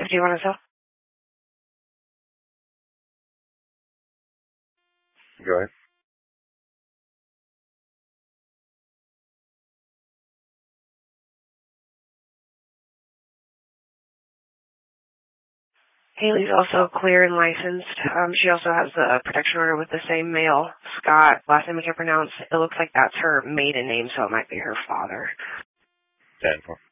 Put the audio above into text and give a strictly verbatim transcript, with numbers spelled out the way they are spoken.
Do you want to sell? Go ahead. Haley's also clear and licensed. Um, she also has the protection order with the same male, Scott. Last name I can't pronounce. It looks like that's her maiden name, so it might be her father. ten four.